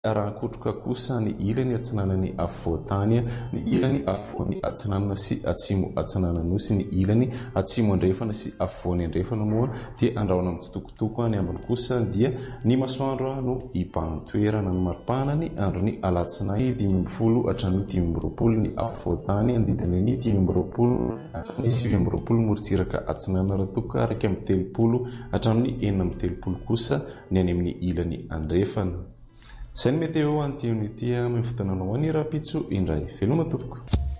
raha kotroka kosa ny ilany atsinanany afovoantany, ny ilany afovoany atsinanana sy atsimo atsinanana sy ny ilany atsimo andrefana sy afovoany andrefana moa dia andraona amin'ny tsitokotoko. Ny ambiny kosa dia ny masoandro no ibahan-toerana ny maripana ny andro ny alatsinainy 10 hatramin'ny 20 ny afovoantany andidina ny 10 hatramin'ny 9 moritsiraka atsinanana raha toka araka amin'ny 30 hatramin'ny 4 kosa ny any amin'ny ilany andrefana. Izay ny meteo antionyty amin'ny fotoananao any raha pitso indray veloma tompoko.